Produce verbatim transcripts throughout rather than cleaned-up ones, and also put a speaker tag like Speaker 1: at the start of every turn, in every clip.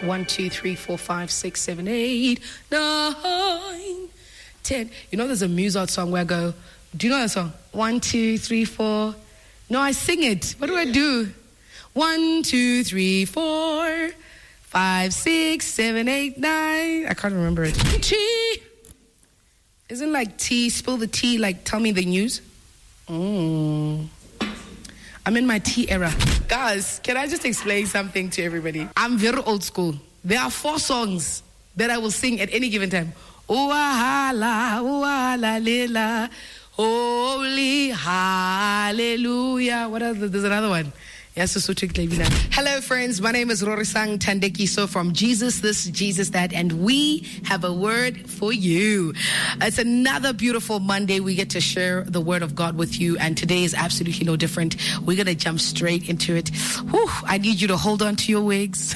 Speaker 1: One, two, three, four, five, six, seven, eight, nine, ten. You know, there's a Mozart song where I go, do you know that song? One, two, three, four. No, I sing it. What do I do? One, two, three, four, five, six, seven, eight, nine. I can't remember it. T. Isn't like tea, spill the tea, like tell me the news? Mm. I'm in my tea era. Guys, can I just explain something to everybody? I'm very old school. There are four songs that I will sing at any given time. Oahala, oahala, lela, holy hallelujah. What else? There's another one. Yes, hello friends, my name is Rorisang Tandekiso from Jesus This, Jesus That, and we have a word for you. It's another beautiful Monday. We get to share the word of God with you, and today is absolutely no different. We're going to jump straight into it. Whew, I need you to hold on to your wigs.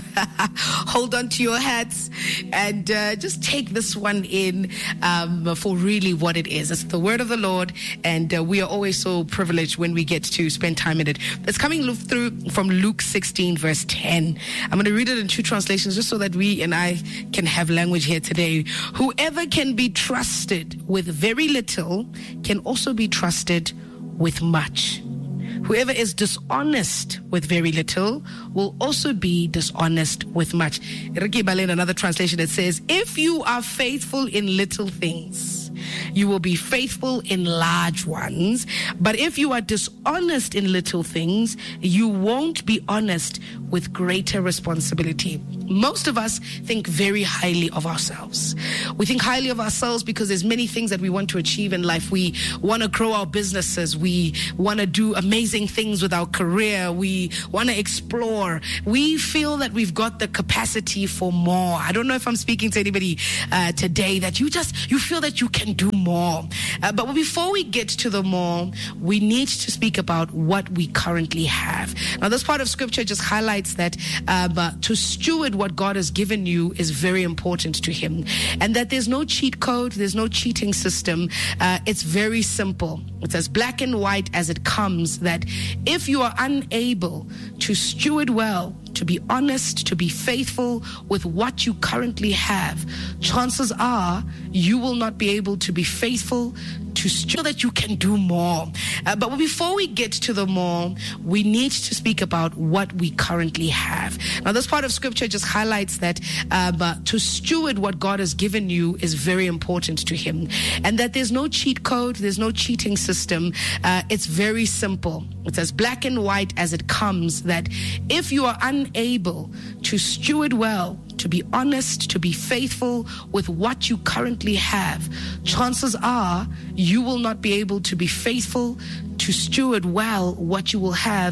Speaker 1: Hold on to your hats and uh, just take this one in um, for really what it is. It's the word of the Lord, and uh, we are always so privileged when we get to spend time in it. It's coming through from Luke sixteen verse ten. I'm going to read it in two translations just so that we and I can have language here today. Whoever can be trusted with very little can also be trusted with much. Whoever is dishonest with very little will also be dishonest with much. In another translation, it says, if you are faithful in little things, you will be faithful in large ones. But if you are dishonest in little things, you won't be honest with greater responsibility. Most of us think very highly of ourselves. We think highly of ourselves because there's many things that we want to achieve in life. We want to grow our businesses. We want to do amazing things with our career. We want to explore. We feel that we've got the capacity for more. I don't know if I'm speaking to anybody uh, today that you just, you feel that you can do more. Uh, but before we get to the more, we need to speak about what we currently have. Now, this part of scripture just highlights that um, uh, to steward what God has given you is very important to him, and that there's no cheat code, there's no cheating system. Uh, it's very simple. It's as black and white as it comes, that if you are unable to steward well, to be honest, to be faithful with what you currently have, chances are you will not be able to be faithful to show that you can do more. Uh, but before we get to the more, we need to speak about what we currently have. Now, this part of scripture just highlights that um, uh, to steward what God has given you is very important to him, and that there's no cheat code, there's no cheating system. Uh, it's very simple. It's as black and white as it comes, that if you are unable to steward well, to be honest, to be faithful with what you currently have, chances are you will not be able to be faithful to steward well what you will have